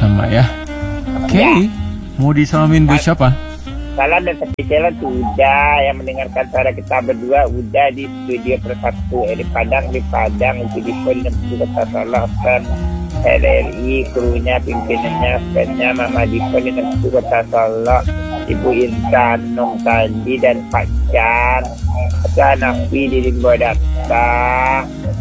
sama-sama ya. Oke. Mau disalamin buat siapa? Salam dan spesial tuh udah yang mendengarkan suara kita berdua udah di studio Persatu di Padang itu di Pol dan Kota Salahkan LRI krunya pimpinannya fansnya Mama di Pol dan Kota Salah Ibu Intan Nong Tandi dan Pak Chan Nafi di Limbo Data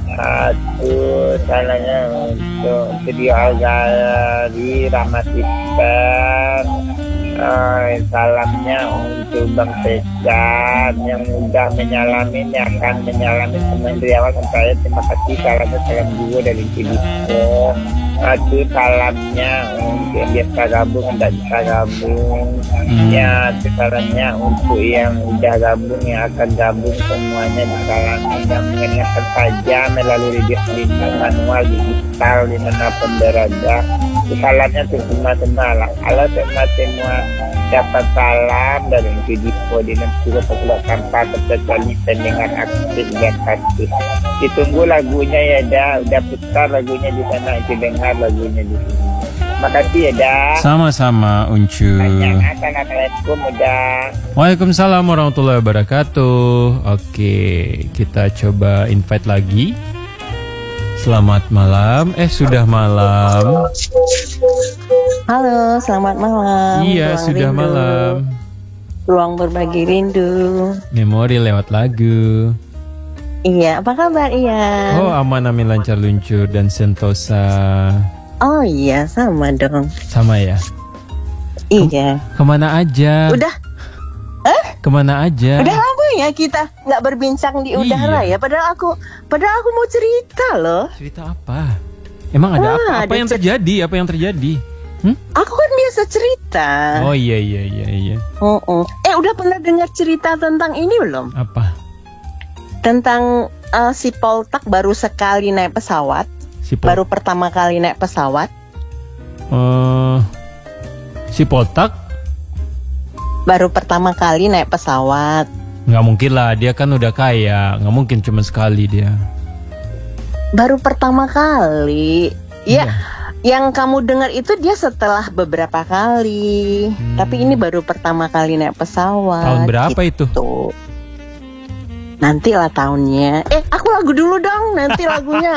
salahnya untuk studio Algari Ramasistan. Salamnya untuk Bang Tejan yang udah menyalamin, yang akan menyalamin semua dari awal sampai akhir. Terima kasih. Salam juga dari Cibiko. Itu salamnya untuk yang biasa gabung dan tidak bisa gabung. Ya, salamnya untuk yang udah gabung, yang akan gabung semuanya disalamin. Yang mengingatkan saja melalui radio streaming manual digital dimanapun berada. Salamnya untuk semua lah. Kalau semua dapat salam dari Cibiko di juga populer tanpa terkecuali pendengar aktif dan pasif. Ditunggu lagunya ya udah putar lagunya di sana, dengar lagunya di sini. Makasih ya dah. Sama-sama Uncu. Assalamualaikum udah. Waalaikumsalam warahmatullahi wabarakatuh. Oke, kita coba invite lagi. Selamat malam. Sudah malam. Halo, selamat malam. Iya, Ruang sudah rindu. malam. Ruang berbagi rindu. Memori lewat lagu. Iya, apa kabar Ian? Oh, aman amin lancar luncur dan sentosa. Oh iya, sama dong. Sama ya? Iya. Kemana aja? Udah Kemana aja? Udah lama ya kita nggak berbincang di udara ya. Padahal aku mau cerita loh. Cerita apa? Emang ada apa? Apa yang terjadi? Apa yang terjadi? Aku kan biasa cerita. Oh iya. Udah pernah dengar cerita tentang ini belum? Apa? Tentang si Poltak baru sekali naik pesawat. Baru pertama kali naik pesawat. Si Poltak baru pertama kali naik pesawat. Nggak mungkin lah, dia kan udah kaya. Nggak mungkin cuma sekali dia. Baru pertama kali. Ya, yang kamu dengar itu dia setelah beberapa kali. Tapi ini baru pertama kali naik pesawat. Tahun berapa itu? Nantilah tahunnya. Aku lagu dulu dong. Nanti lagunya.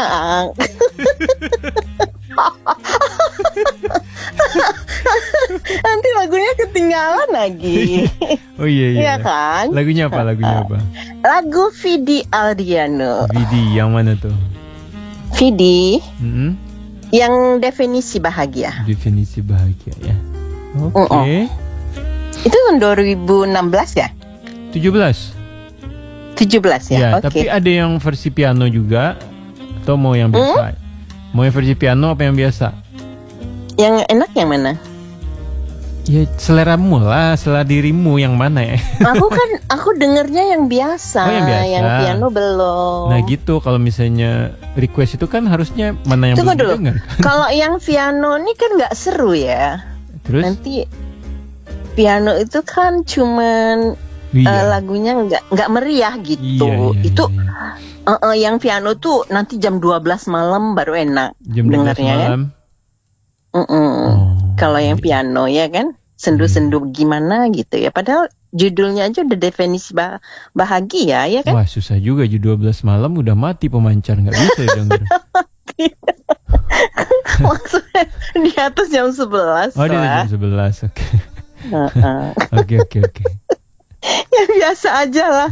Nanti lagunya ketinggalan lagi. Oh iya. Iya kan? Lagunya apa? Lagu Vidi Aldiano. Vidi yang mana tuh? Vidi. Yang definisi bahagia. Definisi bahagia ya. Oke. Itu tahun 2016 ya? 17 ya. Ya, Oke. tapi ada yang versi piano juga. Atau mau yang biasa? Mau yang versi piano apa yang biasa? Yang enak yang mana? Ya seleramu lah, selera dirimu yang mana ya? Aku dengernya yang biasa. Oh, yang biasa. Yang piano belum. Nah gitu, kalau misalnya request itu kan harusnya mana yang Tunggu belum dulu. didengar kan? Kalau yang piano ini kan nggak seru ya. Terus? Nanti piano itu kan cuman lagunya nggak meriah gitu. Itu yang piano tuh nanti jam 12 malam baru enak jam 12 dengarnya malam. Kalau yang piano ya kan sendu-sendu gimana gitu ya. Padahal judulnya aja udah definisi bahagia ya kan. Wah susah juga jam 12 malam udah mati pemancar, nggak bisa ya denger. Maksudnya di atas jam 11. Oh di atas jam 11, oke. Oke. Ya biasa aja lah.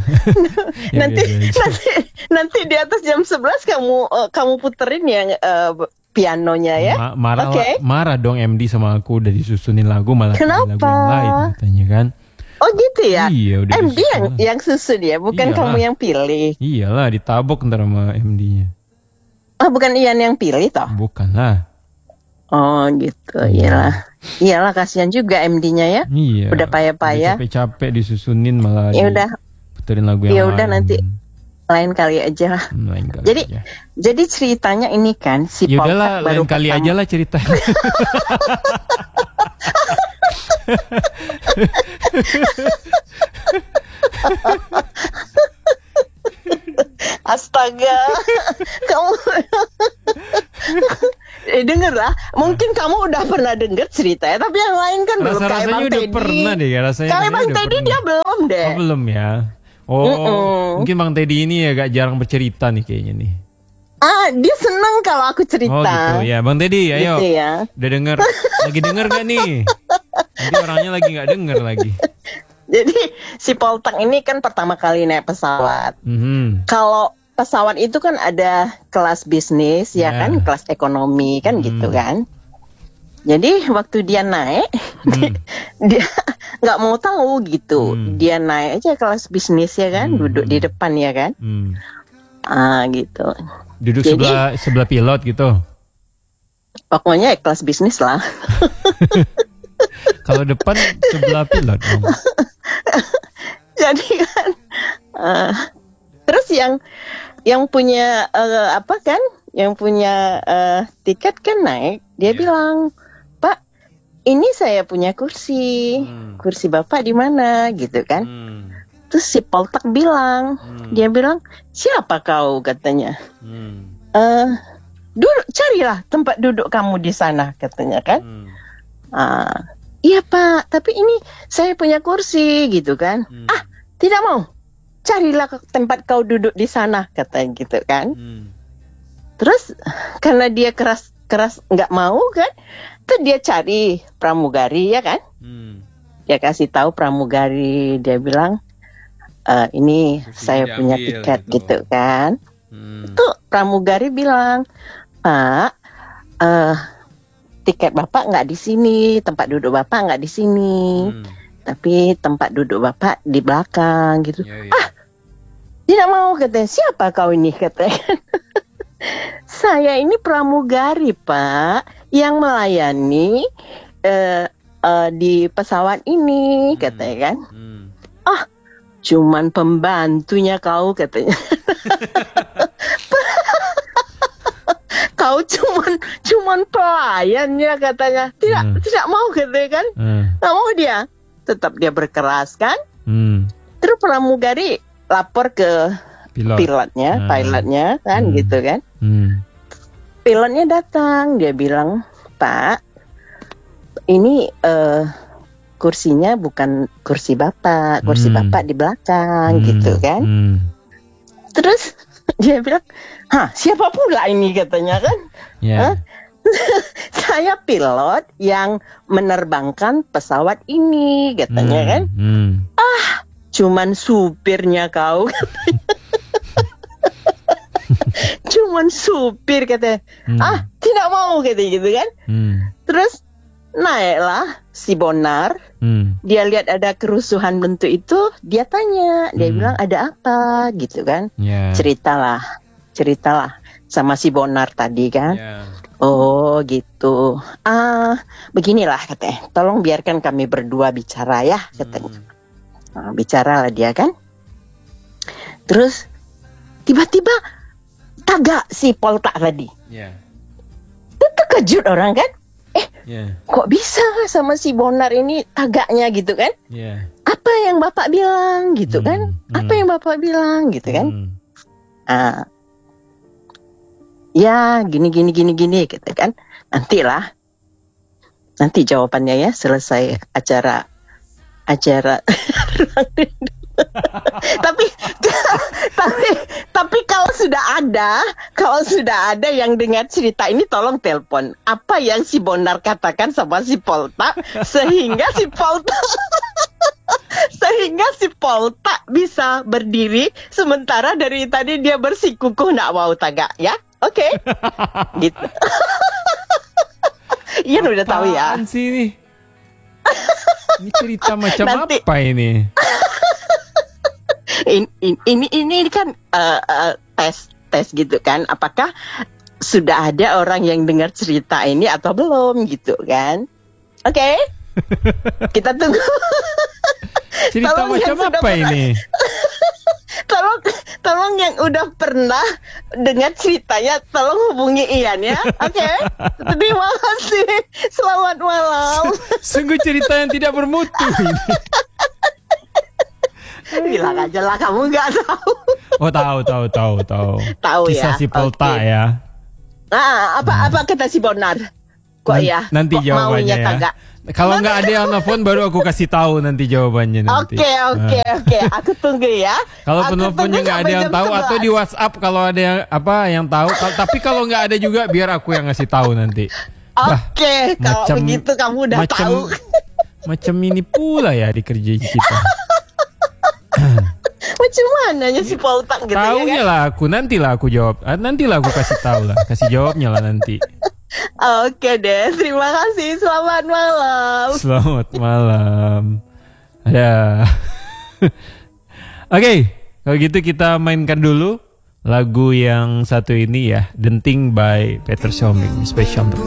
nanti di atas jam 11 kamu puterin yang pianonya ya. Marah dong MD sama aku udah disusunin lagu malah lagu yang lain katanya kan. Oh gitu ya. Iya, udah MD yang susun ya, bukan kamu yang pilih. Iyalah, ditabok ntar sama MD-nya. Oh bukan Ian yang pilih toh? Bukan lah. Oh gitu, iyalah kasihan juga MD-nya ya. Iya. Udah payah-payah. Capek disusunin malah. Ya udah. Puterin lagu yang lain. Ya udah nanti lain kali aja lah. Jadi ceritanya ini kan si Poltak baru lain kali aja lah ceritanya. Astaga, kamu Denger lah. Mungkin kamu udah pernah denger ceritanya, tapi yang lain kan belum. Kayak Rasanya Bang udah Teddy. pernah deh ya, rasanya. Kayak Bang Teddy dia belum deh. Oh, belum ya. Mungkin Bang Teddy ini agak jarang bercerita nih kayaknya nih. Dia senang kalau aku cerita. Oh gitu ya, Bang Teddy, ayo. Gitu ya. Udah denger, lagi denger gak nih? Nanti orangnya lagi gak denger lagi. Jadi si Poltak ini kan pertama kali naik pesawat. Kalau pesawat itu kan ada kelas bisnis ya kan, kelas ekonomi kan gitu kan. Jadi waktu dia naik, dia nggak mau tahu gitu. Dia naik aja kelas bisnis ya kan, duduk di depan ya kan. Gitu. Duduk sebelah pilot gitu. Pokoknya kelas bisnis lah. Kalau depan sebelah pilot dong. Jadi kan, terus yang punya yang punya tiket kan naik, dia bilang, Pak, ini saya punya kursi Bapak di mana gitu kan? Terus si Poltak bilang, dia bilang, siapa kau katanya? Duduk, carilah tempat duduk kamu di sana katanya kan? Iya Pak, tapi ini saya punya kursi gitu kan? Tidak mau, carilah tempat kau duduk di sana katanya gitu kan? Terus karena dia keras nggak mau kan, terus dia cari pramugari ya kan? Dia kasih tahu pramugari, dia bilang ini kursi saya punya tiket gitu kan? Tuh pramugari bilang, Pak, tiket Bapak nggak di sini, tempat duduk Bapak nggak di sini, tapi tempat duduk Bapak di belakang gitu. Tidak mau katanya. Siapa kau ini katanya? Saya ini pramugari Pak, yang melayani di pesawat ini katanya kan. Cuman pembantunya kau katanya. Kau cuman pelayannya katanya. Tidak mau katanya kan. Tidak mau dia. Tetap dia berkeras kan. Terus pramugari lapor ke pilotnya kan gitu kan. Pilotnya datang, dia bilang, Pak, ini kursinya bukan kursi Bapak, kursi Bapak di belakang gitu kan. Terus dia bilang, siapa pula ini katanya kan? Saya pilot yang menerbangkan pesawat ini katanya kan. Cuman supirnya kau katanya. Cuman supir katanya. Tidak mau katanya gitu kan. Terus naiklah si Bonar. Dia lihat ada kerusuhan bentuk itu, dia tanya, dia bilang ada apa gitu kan. Ceritalah sama si Bonar tadi kan. Oh gitu. Beginilah katanya, tolong biarkan kami berdua bicara ya katanya. Bicaralah dia kan. Terus tiba-tiba tagak si Poltak tadi. Itu terkejut orang kan. Kok bisa sama si Bonar ini tagaknya gitu kan? Apa yang Bapak bilang gitu kan? Apa yang Bapak bilang gitu kan? Ya gini gitu kan. Nanti jawabannya ya selesai acara tapi kalau sudah ada yang dengar cerita ini tolong telepon. Apa yang si Bonar katakan sama si Poltak sehingga si Poltak bisa berdiri sementara dari tadi dia bersikukuh nak mau tagak ya. Oke. Gitu. Ian udah tahu ya. Apaan sih ini? Ini cerita macam apa ini? Ini kan tes gitu kan. Apakah sudah ada orang yang dengar cerita ini atau belum gitu kan? Oke. Kita tunggu. Cerita macam apa ini? Tolong yang udah pernah dengar ceritanya tolong hubungi Ian ya. Oke. Terima kasih. Selamat malam. Sungguh cerita yang tidak bermutu ini. Bilang aja lah kamu nggak tahu. Oh tahu. Tahu Kisah ya. si Poltak ya. Apa kata si Bonar? Kok ya? Nanti kok jawabannya maunya ya. kagak? Kalau nggak ada yang nelfon baru aku kasih tahu nanti jawabannya nanti. Oke. Aku tunggu ya. Kalau Aku penelponnya tunggu nggak ada sampai yang jam tahu atau 11. di WhatsApp kalau ada yang tahu. Tapi kalau nggak ada juga biar aku yang ngasih tahu nanti. Oke, kalau begitu kamu udah tahu. Macam ini pula ya di kerja kita. Macam mananya si Pautang gitu Taunya ya kan? lah aku, nantilah aku jawab. Nantilah aku kasih tahu lah, kasih jawabnya lah nanti. Oke deh, terima kasih. Selamat malam. Selamat malam. Ya. Oke, kalau gitu kita mainkan dulu lagu yang satu ini ya, Denting by Peter Soming, spesial untuk